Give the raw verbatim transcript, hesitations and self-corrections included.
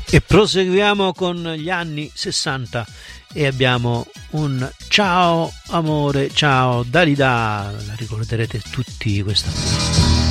E proseguiamo con gli anni sessanta e abbiamo un ciao amore, ciao Dalida, la ricorderete tutti questa.